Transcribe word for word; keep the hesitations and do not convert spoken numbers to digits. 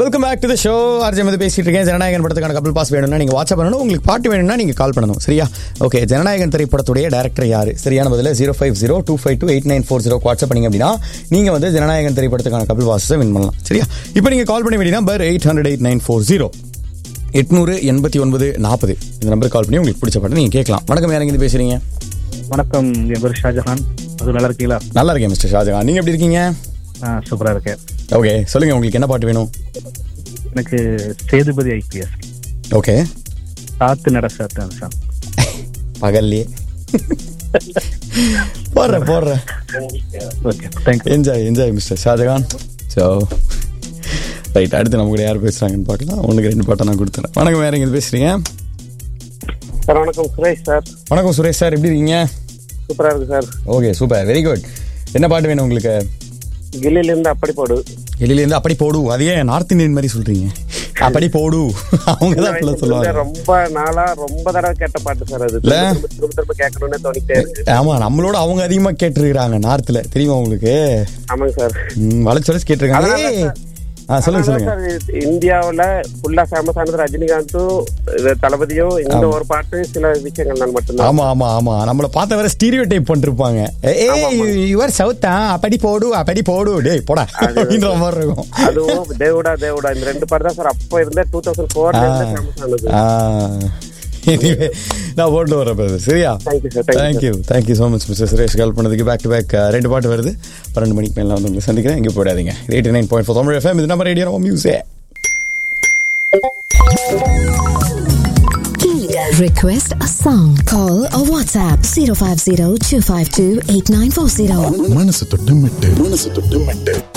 Welcome back to the show. RJ வந்து பேசிட்டு இருக்கேன். ஜனநாயகன் படத்துக்கான கபிள் பாஸ் வேணும்னா நீங்க வாட்ஸ்அப் பண்ணணும். உங்களுக்கு பாட்டு வேணும்னா நீங்க கால் பண்ணணும். சரியா? ஓகே. ஜனநாயகன் திரைப்படத்துடைய டைரக்டர் யாரு? சரியான பதில zero five zero two five two eight nine four zero WhatsApp பண்ணீங்க அப்படின்னா நீங்க வந்து ஜனநாயகன் திரைப்படத்துக்கான கபிள் பாஸை வின் பண்ணலாம். சரியா? இப்போ நீங்க கால் பண்ண வேண்டிய number eight hundred eight nine four zero எட்நூறு எண்பத்தி ஒன்பது நாற்பது. இந்த நம்பருக்கு கால் பண்ணி உங்களுக்கு பிடிச்ச பாட்டு நீங்க கேட்கலாம். வணக்கம், யார் இருந்து பேசுறீங்க? வணக்கம், என் பேர் ஷாஜஹான். அது நல்லா இருக்கீங்களா? நல்லா இருக்கேன் மிஸ்டர் ஷாஜஹான். நீங்க எப்படி இருக்கீங்க? சூப்பரா இருக்கேன். ஓகே, சொல்லுங்க உங்களுக்கு என்ன பாட்டு வேணும்? எனக்கு சேதுபதி ஐபிஎஸ். ஓகே. சாத்து நட சாத்து சார் பகல்லே போடுறேன் போடுறேன். Okay, thank you. Enjoy enjoy mister Shahjahan. So right, அடுத்து நம்ம கூட யார் பேசுகிறாங்கன்னு பார்க்கலாம். ஒன்றுக்கு ரெண்டு பாட்டை நான் கொடுத்துறேன். வணக்கம், வேறு எங்கே பேசுகிறீங்க? சார் வணக்கம், சுரேஷ் சார். வணக்கம் சுரேஷ் சார், எப்படி இருக்கீங்க? சூப்பராக இருக்கு sir. Okay, super, very good. என்ன பாட்டு வேணும் உங்களுக்கு? கில்லிலேருந்து அப்படி போடு. கில்லிலேருந்து அப்படி போடு. அதையே நார்த் இந்தியன் மாதிரி சொல்கிறீங்க. அப்படி போடு. அவங்க தான் சொல்லுவாங்க. ரொம்ப நாளா ரொம்ப தடவை கேட்ட பாட்டு சார். அது திரும்ப திரும்ப கேட்கணும்னு தோணிட்டே இருக்கு. ஆமா, நம்மளோட அவங்க அதிகமா கேட்டுருக்காங்க நார்த்ல, தெரியுமா உங்களுக்கு? ஆமாங்க சார். வளைச்சு வளைச்சு கேட்டிருக்காங்க. சொல்லுங்க சொல்லுங்க. இந்தியாவுல ஃபுல்லா ஃபேமஸ் ஆனது ரஜினிகாந்தும் தளபதியும். இந்த ஒரு பாட்டு சில விஷயங்கள் மட்டும்தான். ஆமா ஆமா ஆமா, நம்மள பார்த்த வர ஸ்டீரியோ டைப் பண்ணிருப்பாங்க. யுவர் சவுத்தா அப்படி போடு அப்படி போடு டேய் போடா அப்படின்ற மாதிரி இருக்கும். அதுவும் தேவுடா தேவுடா இந்த ரெண்டு பாட்டு தான் சார் அப்ப இருந்த டூ தௌசண்ட் ஃபோர்ல ஃபேமஸ் ஆனது. நான் போட்டு வரேன். சரியா? Thank you thank you so much mister Suresh. கால் பண்ணதுக்கு. பேக் டு பேக் ரெண்டு பாட்டு வருது. பன்னெண்டு மணிக்கு மேலே வந்து உங்களை சந்திக்கிறேன். எங்கே போயிடாதீங்க. Eighty nine point four Tamil FM. இது நம்ம radio music. Request a song. Call or WhatsApp zero five zero two five two eight nine four zero. மனசு தொட்டு மெட்டு மனசு தொட்டு மெட்டு